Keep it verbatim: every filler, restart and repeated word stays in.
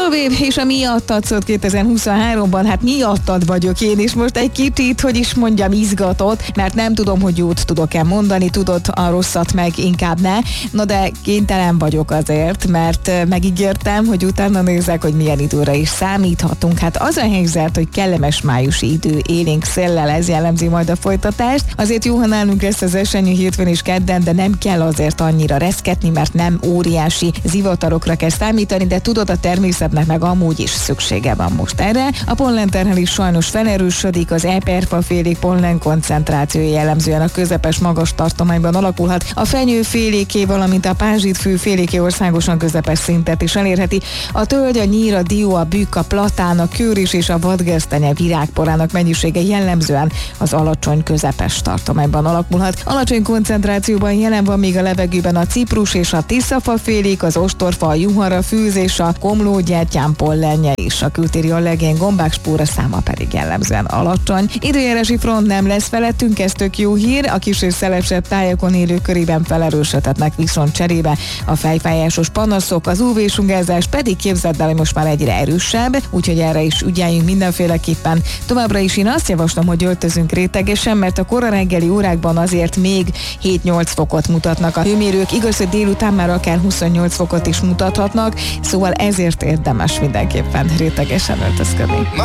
Solvét és a miattad szólt kétezer-huszonháromban, hát miattad vagyok én is most egy kicsit, hogy is mondjam, izgatott, mert nem tudom, hogy jót tudok-e mondani, tudod, a rosszat meg inkább ne, no de kénytelen vagyok azért, mert megígértem, hogy utána nézek, hogy milyen időre is számíthatunk. Hát az a helyzet, hogy kellemes májusi idő, élénk széllel, ez jellemzi majd a folytatást. Azért jó, ha nálunk lesz az esenyő hétfőn és kedden, de nem kell azért annyira reszketni, mert nem óriási zivatarokra kell számítani, de tudod, a természetnek meg amúgy is szüksége van most erre. A pollenterhelés sajnos felerősödik, az eperfafélék pollen koncentrációja jellemzően a közepes magas tartományban alakulhat. A fenyőféléké, valamint a pázsitfű féléké országosan közepes szintet is elérheti. A tölgy, a nyír, a dió, a bükk, a platán, a kőris és a vadgesztenye virágporának mennyisége jellemzően az alacsony közepes tartományban alakulhat. Alacsony koncentrációban jelen van még a levegőben a ciprus és a tiszafafélék, az ostorfa, a juhara, fűz és a komlógyertyán pollenje is. A kültéri allergén gombák spóra száma pedig jellemzően alacsony. Időjárási front nem lesz felettünk, ez tök jó hír. A kis és szelesebb tájakon élő körében felerősödhetnek viszont cserébe a fejfájásos panaszok, az ú vé-sugárzás pedig képzeld el, hogy most már egyre erősebb, úgyhogy erre is ügyeljünk mindenféleképpen. Továbbra is én azt javaslom, hogy öltözünk rétegesen, mert a kora reggeli órákban azért még hét-nyolc fokot mutatnak a hőmérők. Igaz, hogy délután már akár huszonnyolc fokot is mutathatnak, szóval ezért érdemes mindenképpen rétegesen öltözködni.